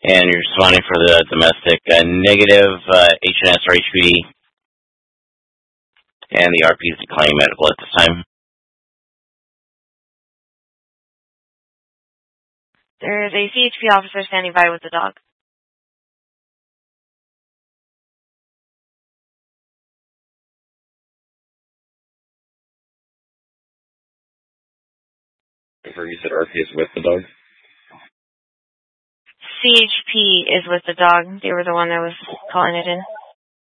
And you're responding for the domestic negative HNS or HPD, and the RP is declining medical at this time. There's a CHP officer standing by with the dog. You said RP is with the dog? CHP is with the dog. They were the one that was calling it in.